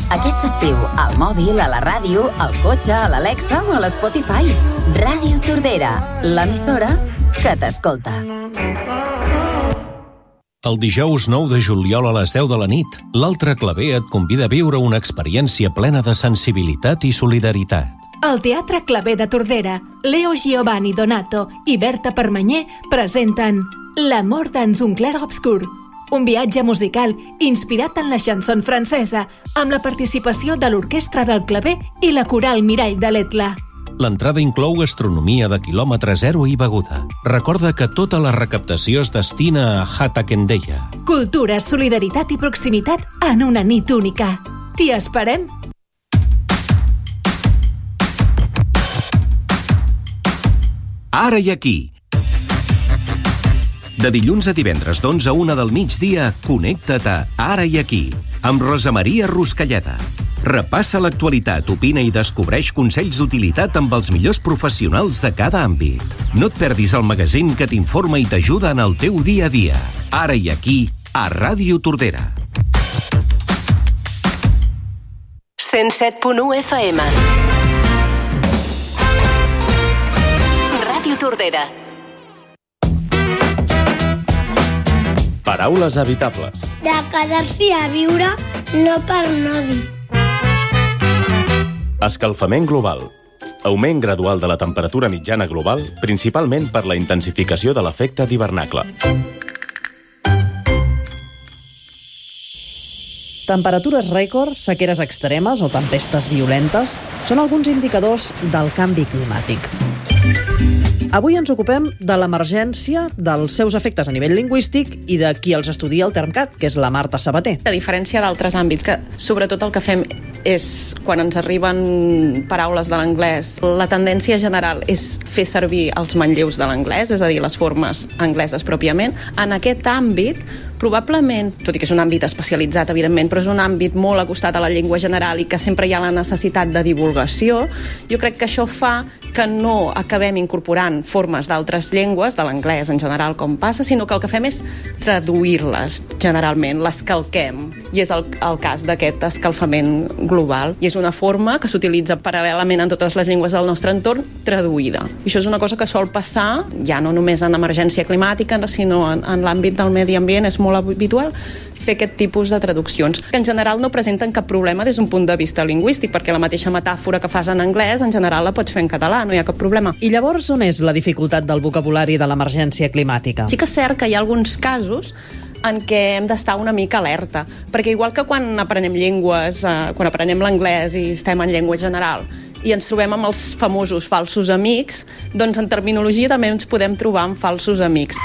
Aquest estiu, al mòbil, a la ràdio, al cotxe, a l'Alexa o a l'Spotify. Ràdio Tordera, l'emissora que t'escolta. El dijous 9 de juliol a les 10 de la nit, l'Altre Claver et convida a viure una experiència plena de sensibilitat i solidaritat. El Teatre Claver de Tordera, Leo Giovanni Donato i Berta Permanyer presenten L'amor dans un clair obscur, un viatge musical inspirat en la chanson francesa, amb la participació de l'Orquestra del Claver i la Coral Mirall de l'Etla. L'entrada inclou gastronomia de quilòmetre zero i beguda. Recorda que tota la recaptació es destina a Hata Kendeya. Cultura, solidaritat i proximitat en una nit única. T'hi esperem! Ara i aquí. De dilluns a divendres d'11 a 1 del migdia, connecta't a Ara i aquí, amb Rosa Maria Ruscalleda. Repassa l'actualitat, opina i descobreix consells d'utilitat amb els millors professionals de cada àmbit. No et perdis el magazín que t'informa i t'ajuda en el teu dia a dia. Ara i aquí, a Ràdio Tordera. 107.1 FM. Ràdio Tordera. Paraules habitables. De quedar-s'hi a viure, no per no dir. Escalfament global. Augment gradual de la temperatura mitjana global, principalment per la intensificació de l'efecte d'hivernacle. Temperatures rècord, sequeres extremes o tempestes violentes són alguns indicadors del canvi climàtic. Avui ens ocupem de l'emergència, dels seus efectes a nivell lingüístic i de qui els estudia el Termcat, que és la Marta Sabater. A diferència d'altres àmbits, que sobretot el que fem és, quan ens arriben paraules de l'anglès, la tendència general és fer servir els manlleus de l'anglès, és a dir, les formes angleses pròpiament. En aquest àmbit, probablement, tot i que és un àmbit especialitzat, evidentment, però és un àmbit molt acostat a la llengua general i que sempre hi ha la necessitat de divulgació, jo crec que això fa que no acabem incorporant formes d'altres llengües, de l'anglès en general com passa, sinó que el que fem és traduir-les generalment, les calquem, i és el cas d'aquest escalfament global. I és una forma que s'utilitza paral·lelament en totes les llengües del nostre entorn, traduïda. I això és una cosa que sol passar, ja no només en emergència climàtica, sinó en l'àmbit del medi ambient, és molt habitual fer aquest tipus de traduccions, que en general no presenten cap problema des d'un punt de vista lingüístic, perquè la mateixa metàfora que fas en anglès, en general la pots fer en català, no hi ha cap problema. I llavors on és la dificultat del vocabulari de l'emergència climàtica? Sí que és cert que hi ha alguns casos en què hem d'estar una mica alerta, perquè igual que quan aprenem llengües, quan aprenem l'anglès i estem en llengua general, i ens trobem amb els famosos falsos amics, doncs en terminologia també ens podem trobar amb falsos amics.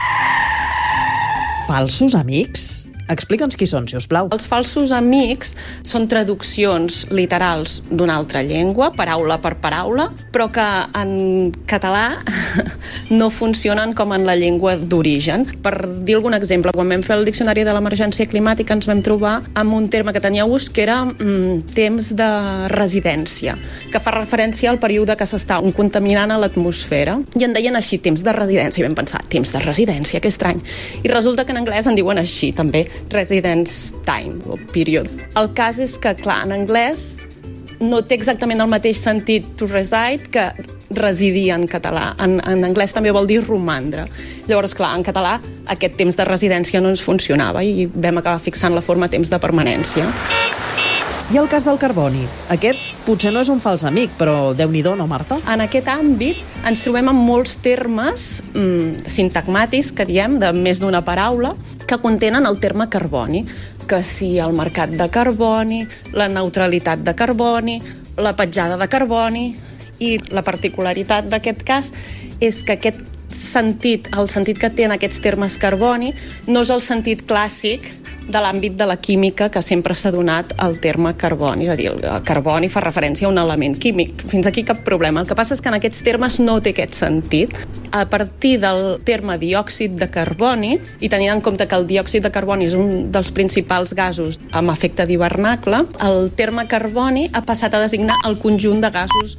Falsos amics? Explica'ns qui són, si us plau. Els falsos amics són traduccions literals d'una altra llengua, paraula per paraula, però que en català no funcionen com en la llengua d'origen. Per dir algun exemple, quan vam fer el diccionari de l'emergència climàtica ens vam trobar amb un terme que tenia ús que era temps de residència, que fa referència al període que s'està contaminant a l'atmosfera, i en deien així, temps de residència, i vam pensar, temps de residència, que estrany. I resulta que en anglès en diuen així, també, residence time, o period. El cas és que, clar, en anglès no té exactament el mateix sentit to reside que residir en català. En anglès també vol dir romandre. Llavors, clar, en català aquest temps de residència no ens funcionava i vam acabar fixant la forma temps de permanència. I el cas del carboni? Aquest potser no és un fals amic, però Déu-n'hi-do, no, Marta? En aquest àmbit ens trobem amb molts termes sintagmàtics, que diem, de més d'una paraula, que contenen el terme carboni, que si el mercat de carboni, la neutralitat de carboni, la petjada de carboni, i la particularitat d'aquest cas és que aquest sentit, el sentit que tenen aquests termes carboni, no és el sentit clàssic de l'àmbit de la química que sempre s'ha donat al terme carboni. És a dir, el carboni fa referència a un element químic. Fins aquí cap problema. El que passa és que en aquests termes no té aquest sentit. A partir del terme diòxid de carboni, i tenint en compte que el diòxid de carboni és un dels principals gasos amb efecte d'hivernacle, el terme carboni ha passat a designar el conjunt de gasos